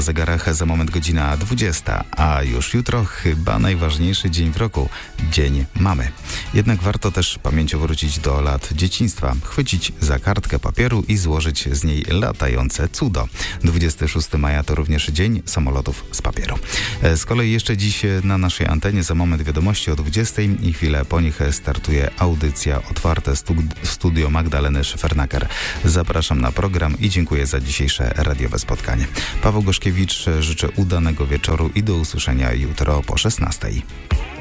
zegarach za moment godzina 20, a już jutro chyba najważniejszy dzień w roku, Dzień Mamy. Jednak warto też pamięcią wrócić do lat dzieciństwa, chwycić za kartkę papieru i złożyć z niej latające cudo. 26 maja to również Dzień Samolotów z Papieru. Z kolei jeszcze dziś na naszej antenie za moment wiadomości o 20 i chwilę po nich startuje audycja Otwarte Studio Magdaleny Szyfernaker. Zapraszam na program i dziękuję za dzisiejsze radiowe spotkanie. Paweł Goszkiewicz, życzę udanego wieczoru i do usłyszenia jutro po 16.